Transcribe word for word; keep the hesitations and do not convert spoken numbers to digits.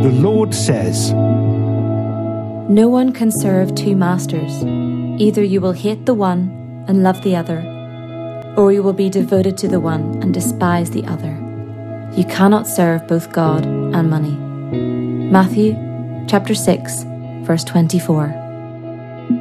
The Lord says, "No one can serve two masters. Either you will hate the one and love the other, or you will be devoted to the one and despise the other. You cannot serve both God and money." Matthew chapter six, verse twenty-four.